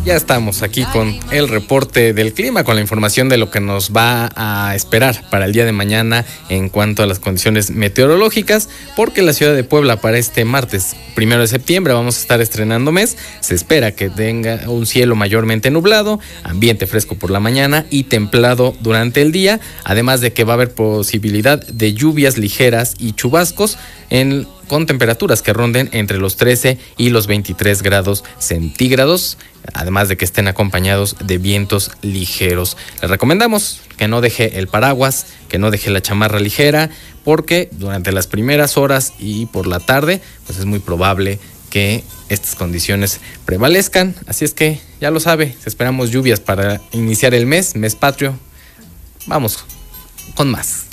Ya estamos aquí con el reporte del clima, con la información de lo que nos va a esperar para el día de mañana en cuanto a las condiciones meteorológicas, porque la ciudad de Puebla para este martes 1 de septiembre vamos a estar estrenando mes. Se espera que tenga un cielo mayormente nublado, ambiente fresco por la mañana y templado durante el día, además de que va a haber posibilidad de lluvias ligeras y chubascos con temperaturas que ronden entre los 13 y los 23 grados centígrados, además de que estén acompañados de vientos ligeros. Les recomendamos que no deje el paraguas, que no deje la chamarra ligera, porque durante las primeras horas y por la tarde, pues es muy probable que estas condiciones prevalezcan. Así es que ya lo sabe, esperamos lluvias para iniciar el mes patrio. Vamos con más.